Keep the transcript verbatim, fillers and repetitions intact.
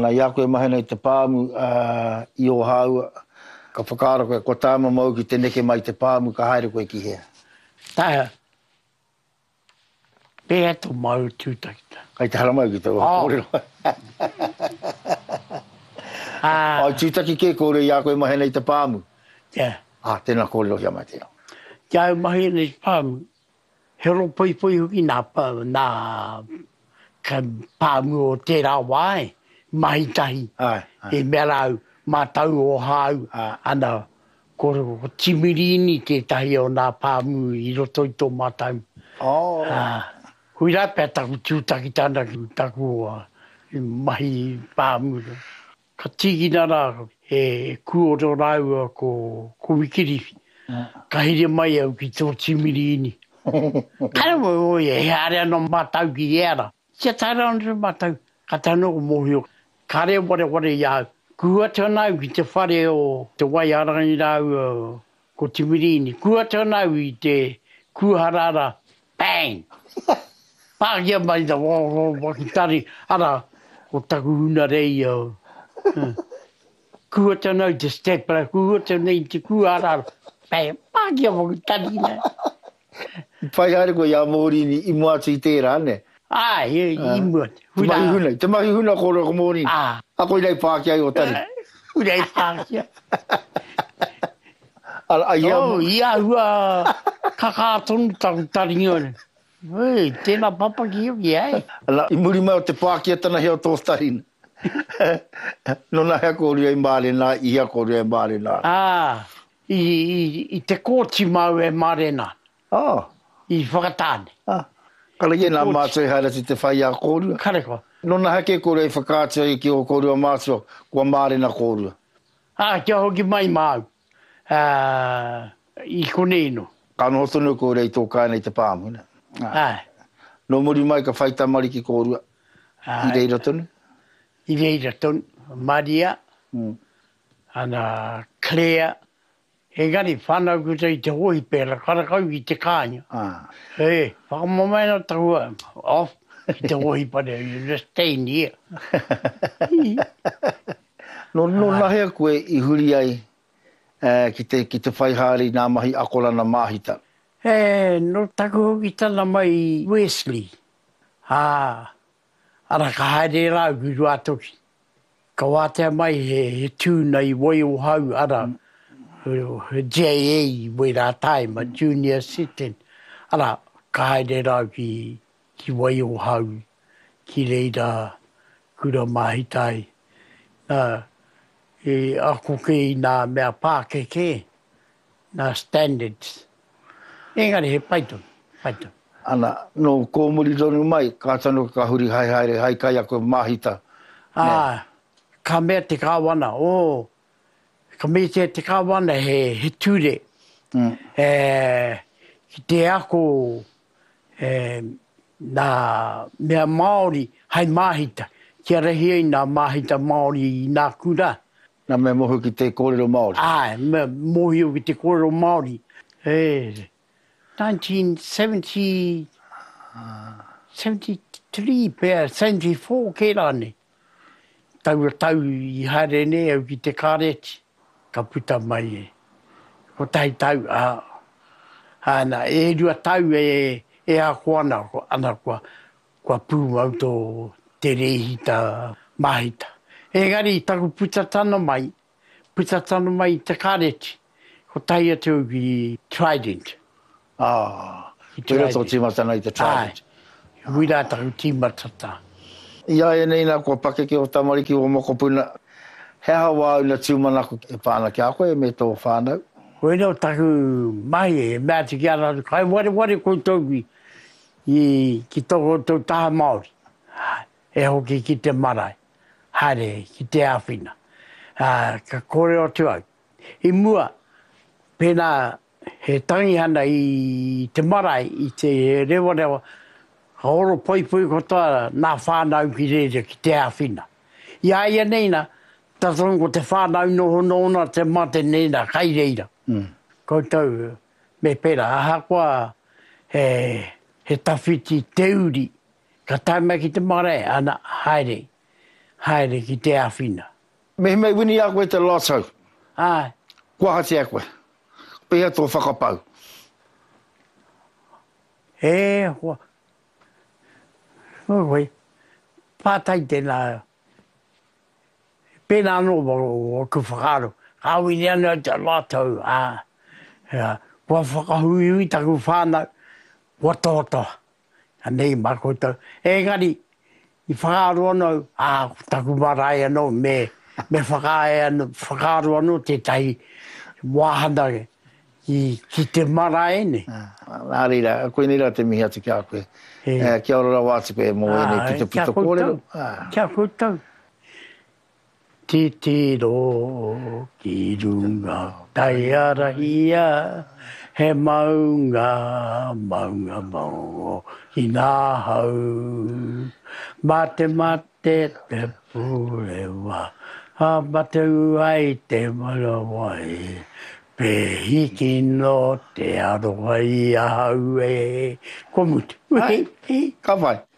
Nā ia koe mahena i te pāmu uh, i o hau, ka whakaara koe, ko tāma mau ki te neke mai te pāmu, ka haere koe ki hea. Tā, pēa tō mau tūtakita. Kai te hara mau ki te Oh. kōrero. Ah, Ai tūtaki ke kōrero ia koe mahena i te pāmu. yeah. Ah, tēnā kōrero hia mai tēnā. Kia mahena i pāmu, he ro poi poi huki nā pāmu, nā ka pāmu o tērā wāe, mahi tahi, Ai, ai. e mea rau, mātau o hau, Ah. ana, ko ko timirini tētahi o nā pāmu i roto i tō mātau. Oh. Ah, hui rā pēr taku tūtaki tāna ki taku o mahi pāmu. Ka tīkina rā, e kuoro rau ko, ko wikiriwhi. Ka hiri mai au ki tō timirini. Kara mo oi, e hare anō mātau ki eara. Sia tāra anō mātau, ka tāno ko mohio. Kare ware ware iau. Kua tānau ki te whare o te waiarangi rau ko timirini. Kua tānau i te kuharara. Bang! Pākia mai ta wakitari. Ara, ko taku huna rei au. Kua tānau te stepper, kua tānau i te kuharara. Bang! Pākia wakitari nei. Pai haere koe ia mōrini i muatu i tērā, ne? Ai, i, i mua. Te mahi huna, te mahi huna kōrero ko mōrini. Ah. A koe nei pākia i o tari. Ura i pākia. Ala, a ia, Oh, ia hua kakātonu taku taringa ore. Ui, tēnā papa ki iwi, ai. ala, i muri mai o te pākia tana hea tō tarina. No nā hea kōrero i māre nā, i hea kōrero i māre nā. Ah, i, i, i te kōti mau e marena. Oh. I whakatāne. Ah. Kala ia nā mātua i haere si te whai a kōrero. Kareko. No nā hea ke kōrero i whakātua i ki o kōrero mātua, kua māre nā kōrero. Ah, kia hoki mai mau. Ah, i koneno. Ka no tonu kōrero i tō kāna i te pāmu. ne? Ah, No muri mai ka whaita mari ki kōrero. ah, I reira tonu. i reira ton. Maria, Mm. ana Claire. Engari whanau kuta i te hoi pēra, karakau i te kānya. Ah. Hey, whakamamaina taua, off, i te hoi pare, you just stay in here. No, no ah. Nahea koe i huri ai uh, ki, te, ki te whaihari nā mahi akorana mahita. E, no taku hoki tana mai Wesley. Ah, ara ka haere rau ki ruatoki. Ka wātea mai he, he tūna i wai o hau ara. Mm. J A wei rā tai ma junior sitting. Ara ka haere rau ki, ki wai o hau. Ki reira kura mahitai. Nā, e ako kei nā mea pākeke. Nā standards. Engari he paitun, paitun. Ana, no kōmuri tonu mai, ka tanu ka huri hai haere, hai kai a koe mahita. Ah, ka mea te kāwana, o, ka mea te, te kāwana he, he ture. Mm. E, ki te ako, e, nā mea Māori, hai mahita. Kia rehi ai nā mahita Māori i nā kura. Nā mea mohu ki te kōrero Māori. Ah, mea mohi o ki te kōrero Māori. E, nineteen seventy, seventy-three, pēr, seventy-four ke rāne. Tau a tau i haere ne au ki te kāreti. Ka puta mai e. Ko tai tau, a, ana, e rua tau e, e a koana, ko ana kua, kua pū au tō te rehita mahita. Engari, taku puta tana mai, puta tana mai te kāreti. Ko tai atu ki Trident. Ah, I te roto Trident. tīmatana i te Trident. Ai, hui rā taku tīmatata. Ia e nei nā kua pake ki o tamariki o mokopuna. He hawa au na tiumanaku e pāna ki a koe me tō whānau. Koe no taku mai e mea te kia rātu. Kai ware ware koe tauki i ki toko tō taha Māori. E hoki ki te marae. Hare, ki te āwhina. Uh, ka kore o te au. I mua, pēnā he tangihana i te marae, i te rewa rewa, ka oro poi poi kotoa nā whānau ki reira ki te āwhina. Ia ia neina, ta tongo te whānau noho nona te mate neina, kai reira. Mm. Koutou, me pera, aha koa he, he tawhiti te uri, ka taima ki te marae, ana haere. haere ki te awhina. Me me wini a koe te lātau. Ai. Kua hati a koe. Pea tō whakapau. E, hoa. Oi, pātai tēnā. Pēnā no o ku whakaro. Hawini ana te lātau. Ah. Ja, kua whakahui hui taku whānau. Kua tōtoa. Anei makota. Engari, i whakaro anō, ah, taku marae anō, me, me whakae anō, whakaro anō te tai wāhana i ki te marae ne. Nā rira, koe nira te mihi atu ki a koe. Kia ora wātu koe mō ene pita pita kōrero. Kia koutou. Te te ro ki runga, tai arahia, he maunga, maunga maungo, i nā hau. Mate mate te purewa, ha mate uai te marawai, pe hiki no te arohai a hau e. Ko mutu. Ka whai.